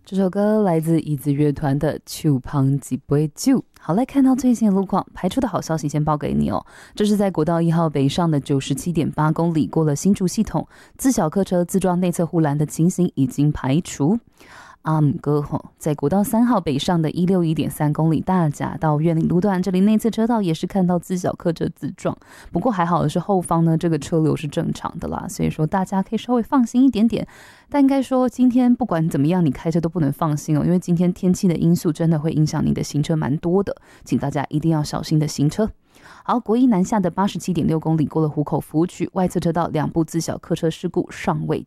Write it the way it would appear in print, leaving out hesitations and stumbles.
这首歌来自椅子乐团的《手旁一杯酒》。好，来看到最新的路况，排除的好消息先报给你哦。这是在国道1号北上的 97.8 公里，过了新竹系统，自小客车自撞内侧护栏的情形已经排除。在国道3号北上的161.3公里大甲到苑岭路段，这里内侧车道也是看到自小客车自撞，不过还好的是后方呢这个车流是正常的啦，所以说大家可以稍微放心一点点。但应该说今天不管怎么样，你开车都不能放心哦，因为今天天气的因素真的会影响你的行车蛮多的，请大家一定要小心的行车。好，国一南下的87.6公里，过了湖口服务区，外侧车道2部自小客车事故尚未